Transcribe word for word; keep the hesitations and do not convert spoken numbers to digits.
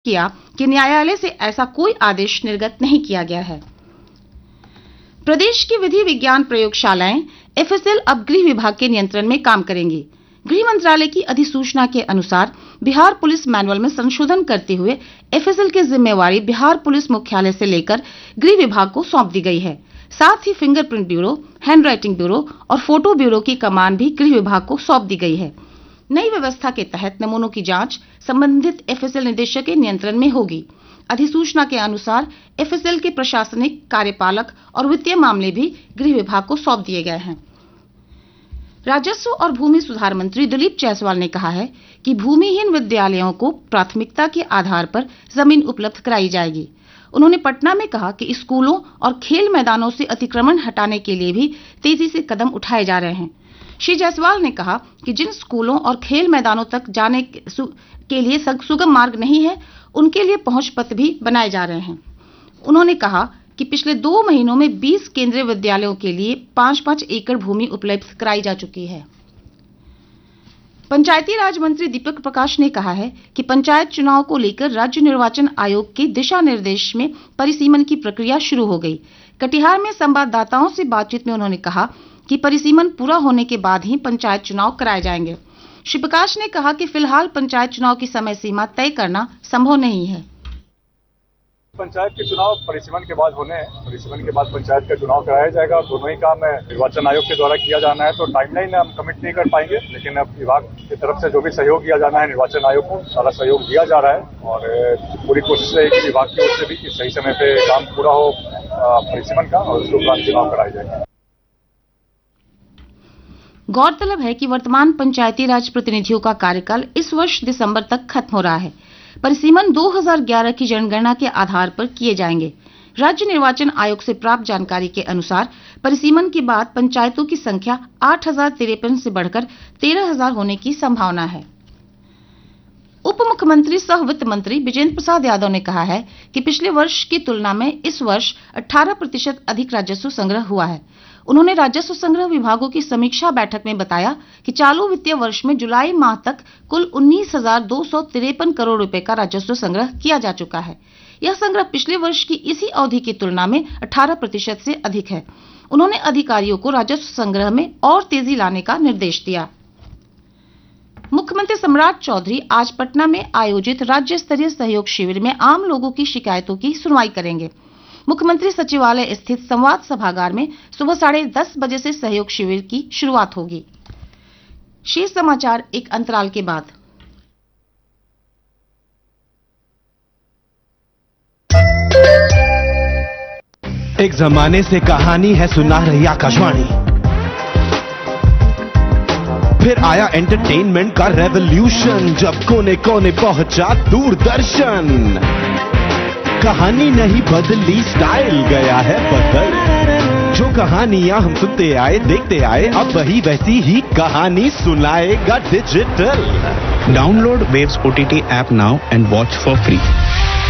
किया कि न्यायालय से ऐसा कोई आदेश निर्गत नहीं किया गया है। प्रदेश की विधि विज्ञान प्रयोगशालाएं एफएसएल अब गृह विभाग के नियंत्रण में काम करेंगी। गृह मंत्रालय की अधिसूचना के अनुसार बिहार पुलिस मैनुअल में संशोधन करते हुए एफएसएल की जिम्मेवारी बिहार पुलिस मुख्यालय से लेकर गृह विभाग को सौंप दी गई है। साथ ही फिंगरप्रिंट ब्यूरो, हैंडराइटिंग ब्यूरो और फोटो ब्यूरो की कमान भी गृह विभाग को सौंप दी गई है। नई व्यवस्था के तहत नमूनों की जांच संबंधित एफएसएल निदेशक के नियंत्रण में होगी। अधिसूचना के अनुसार एफएसएल के प्रशासनिक, कार्यपालक और वित्तीय मामले भी गृह विभाग को सौंप दिए गए हैं। राजस्व और भूमि सुधार मंत्री दिलीप जायसवाल ने कहा है कि भूमिहीन विद्यालयों को प्राथमिकता के आधार पर जमीन उपलब्ध कराई जाएगी। उन्होंने पटना में कहा कि स्कूलों और खेल मैदानों से अतिक्रमण हटाने के लिए भी तेजी से कदम उठाए जा रहे हैं। श्री जायसवाल ने कहा कि जिन स्कूलों और खेल मैदानों तक जाने के लिए सुगम मार्ग नहीं है, उनके लिए पहुंच पथ भी बनाए जा रहे हैं। उन्होंने कहा कि पिछले दो महीनों में बीस केंद्रीय विद्यालयों के लिए पांच पांच एकड़ भूमि उपलब्ध कराई जा चुकी है। पंचायती राज मंत्री दीपक प्रकाश ने कहा है कि पंचायत चुनाव को लेकर राज्य निर्वाचन आयोग के दिशा निर्देश में परिसीमन की प्रक्रिया शुरू हो गई। कटिहार में संवाददाताओं से बातचीत में उन्होंने कहा कि परिसीमन पूरा होने के बाद ही पंचायत चुनाव कराए जाएंगे। श्री प्रकाश ने कहा कि फिलहाल पंचायत चुनाव की समय सीमा तय करना संभव नहीं है। पंचायत के चुनाव परिसीमन के बाद होने हैं। परिसीमन के बाद पंचायत का चुनाव कराया जाएगा। दोनों ही काम निर्वाचन आयोग के द्वारा किया जाना है, तो टाइमलाइन हम कमिट नहीं कर पाएंगे, लेकिन अब विभाग की तरफ से जो भी सहयोग दिया जाना है निर्वाचन आयोग को, सारा सहयोग दिया जा रहा है और पूरी कोशिश है कि विभाग की ओर से भी कि सही समय पे काम पूरा हो परिसीमन का और उसके उपरांत चुनाव कराया जाएगा। गौरतलब है कि वर्तमान पंचायती राज प्रतिनिधियों का कार्यकाल इस वर्ष दिसंबर तक खत्म हो रहा है। परिसीमन दो हज़ार ग्यारह की जनगणना के आधार पर किए जाएंगे। राज्य निर्वाचन आयोग से प्राप्त जानकारी के अनुसार परिसीमन के बाद पंचायतों की संख्या आठ हजार तिरपन से बढ़कर तेरह हजार होने की संभावना है। उप मुख्यमंत्री सह वित्त मंत्री विजेंद्र प्रसाद यादव ने कहा है कि पिछले वर्ष की तुलना में इस वर्ष अठारह प्रतिशत अधिक राजस्व संग्रह हुआ है। उन्होंने राजस्व संग्रह विभागों की समीक्षा बैठक में बताया कि चालू वित्तीय वर्ष में जुलाई माह तक कुल उन्नीस हजार दो सौ तिरपन करोड़ रुपए का राजस्व संग्रह किया जा चुका है। यह संग्रह पिछले वर्ष की इसी अवधि की तुलना में अठारह प्रतिशत से अधिक है। उन्होंने अधिकारियों को राजस्व संग्रह में और तेजी लाने का निर्देश दिया। मुख्यमंत्री सम्राट चौधरी आज पटना में आयोजित राज्य स्तरीय सहयोग शिविर में आम लोगों की शिकायतों की सुनवाई करेंगे। मुख्यमंत्री सचिवालय स्थित संवाद सभागार में सुबह साढ़े दस बजे से सहयोग शिविर की शुरुआत होगी। शेष समाचार एक अंतराल के बाद। एक जमाने से कहानी है सुना रही आकाशवाणी, फिर आया एंटरटेनमेंट का रेवोल्यूशन, जब कोने कोने पहुंचा दूरदर्शन। कहानी नहीं बदली, स्टाइल गया है बदल। जो कहानियां हम सुनते आए, देखते आए, अब वही वैसी ही कहानी सुनाएगा digital. Download Waves O T T app now and watch for free.